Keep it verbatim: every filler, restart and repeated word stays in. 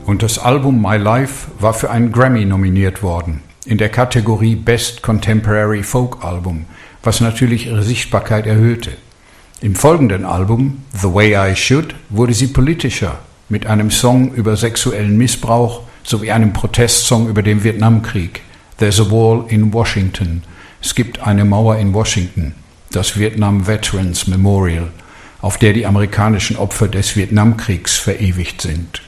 Und das Album My Life war für einen Grammy nominiert worden, in der Kategorie Best Contemporary Folk Album, was natürlich ihre Sichtbarkeit erhöhte. Im folgenden Album, The Way I Should, wurde sie politischer, mit einem Song über sexuellen Missbrauch sowie einem Protestsong über den Vietnamkrieg, There's a Wall in Washington. Es gibt eine Mauer in Washington, das Vietnam Veterans Memorial, auf der die amerikanischen Opfer des Vietnamkriegs verewigt sind.